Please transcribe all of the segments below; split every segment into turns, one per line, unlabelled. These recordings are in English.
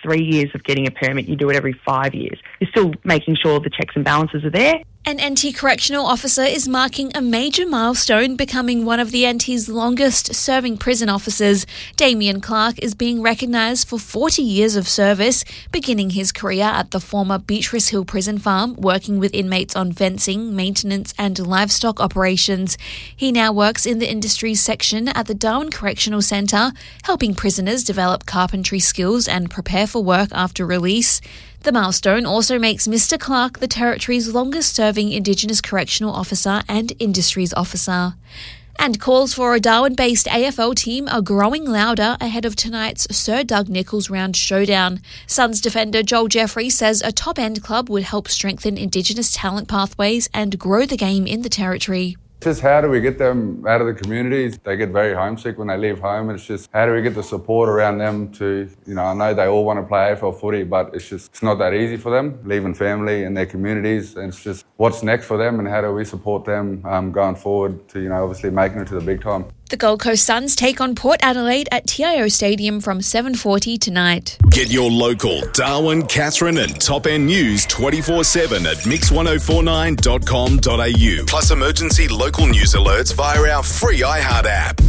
3 years of getting a permit. You do it every 5 years. You're still making sure the checks and balances are there.
An NT correctional officer is marking a major milestone, becoming one of the NT's longest-serving prison officers. Damien Clark is being recognised for 40 years of service, beginning his career at the former Beatrice Hill Prison Farm, working with inmates on fencing, maintenance and livestock operations. He now works in the industries section at the Darwin Correctional Centre, helping prisoners develop carpentry skills and prepare for work after release. The milestone also makes Mr. Clark the Territory's longest-serving Indigenous correctional officer and industries officer. And calls for a Darwin-based AFL team are growing louder ahead of tonight's Sir Doug Nicholls round showdown. Suns defender Joel Jeffrey says a top-end club would help strengthen Indigenous talent pathways and grow the game in the Territory.
Just how do we get them out of the communities? They get very homesick when they leave home. It's just how do we get the support around them to, I know they all want to play AFL footy, but it's not that easy for them, leaving family and their communities. And it's just what's next for them and how do we support them going forward to, obviously making it to the big time.
The Gold Coast Suns take on Port Adelaide at TIO Stadium from 7:40 tonight.
Get your local Darwin, Katherine and Top End news 24/7 at mix1049.com.au. Plus emergency local news alerts via our free iHeart app.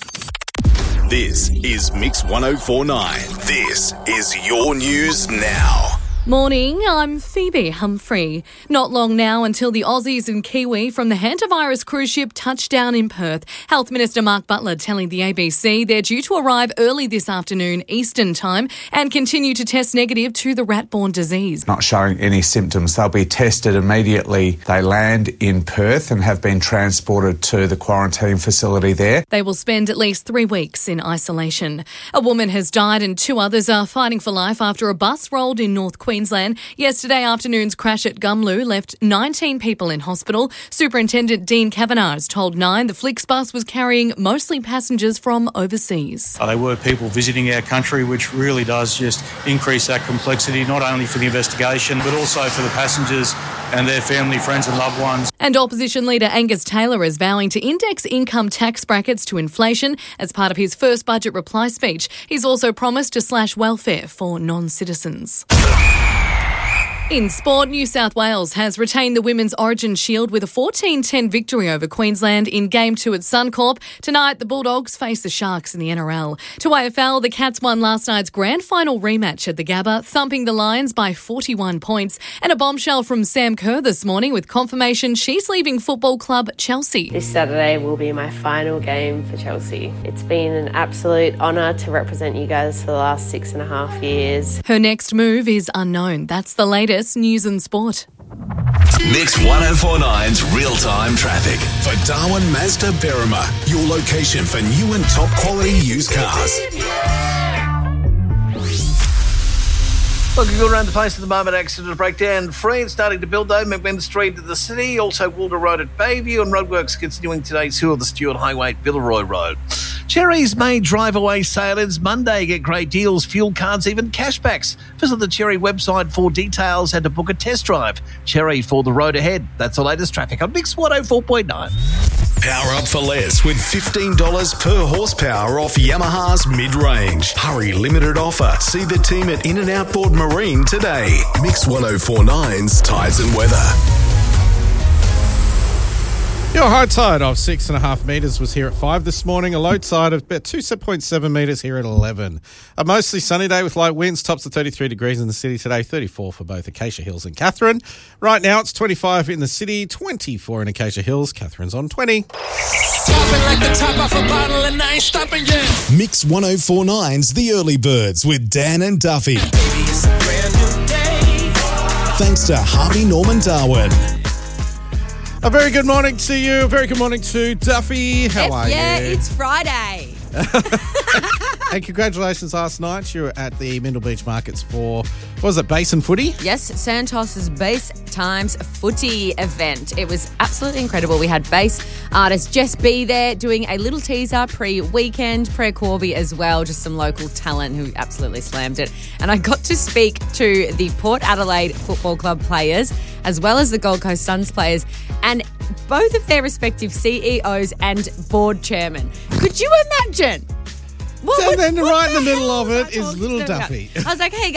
This is Mix 1049. This is your news now.
Morning, I'm Phoebe Humphrey. Not long now until the Aussies and Kiwi from the hantavirus cruise ship touch down in Perth. Health Minister Mark Butler telling the ABC they're due to arrive early this afternoon Eastern time and continue to test negative to the rat-borne disease.
Not showing any symptoms. They'll be tested immediately they land in Perth and have been transported to the quarantine facility there.
They will spend at least 3 weeks in isolation. A woman has died and 2 others are fighting for life after a bus rolled in North Queensland. Yesterday afternoon's crash at Gumlu left 19 people in hospital. Superintendent Dean Kavanagh has told Nine the Flixbus was carrying mostly passengers from overseas.
They were people visiting our country, which really does just increase that complexity, not only for the investigation, but also for the passengers and their family, friends and loved ones.
And opposition leader Angus Taylor is vowing to index income tax brackets to inflation as part of his first budget reply speech. He's also promised to slash welfare for non-citizens. In sport, New South Wales has retained the Women's Origin Shield with a 14-10 victory over Queensland in Game 2 at Suncorp. Tonight, the Bulldogs face the Sharks in the NRL. To AFL, the Cats won last night's grand final rematch at the Gabba, thumping the Lions by 41 points. And a bombshell from Sam Kerr this morning with confirmation she's leaving football club Chelsea.
This Saturday will be my final game for Chelsea. It's been an absolute honour to represent you guys for the last 6.5 years.
Her next move is unknown. That's the latest news and sport.
Mix 1049's real-time traffic for Darwin Mazda Berrima, your location for new and top quality used cars.
Looking good around the place at the moment. Accident breakdown free. It's starting to build though. McMinn Street to the city. Also Wilder Road at Bayview and roadworks continuing today too on the Stewart Highway at Villeroy Road. Cherry's May drive away sale ends Monday. Get great deals, fuel cards, even cashbacks. Visit the Cherry website for details and to book a test drive. Cherry for the road ahead. That's the latest traffic on Mix 104.9.
Power up for less with $15 per horsepower off Yamaha's mid-range. Hurry, limited offer. See the team at In and Outboard Marine today. Mix 1049's Tides and Weather.
Your high tide of 6.5 metres was here at 5 this morning. A low tide of about 2.7 metres here at 11. A mostly sunny day with light winds. Tops at 33 degrees in the city today. 34 for both Acacia Hills and Katherine. Right now it's 25 in the city. 24 in Acacia Hills. Katherine's on 20.
Stopping like the top off a bottle and I ain't stopping yet. Mix 1049's The Early Birds with Dan and Duffy. Baby, it's a brand new day. Thanks to Harvey Norman Darwin.
A very good morning to you. A very good morning to Duffy. How are you?
Yeah, it's Friday.
And congratulations last night. You were at the Mindle Beach Markets for, what was it, Basin Footy?
Yes, Santos's Bass Times Footy event. It was absolutely incredible. We had bass artist Jess B there doing a little teaser pre-weekend, pre-Corby as well, just some local talent who absolutely slammed it. And I got to speak to the Port Adelaide Football Club players as well as the Gold Coast Suns players and both of their respective CEOs and board chairmen. Could you imagine?
Then right in the middle of it is little Duffy.
I was like, hey,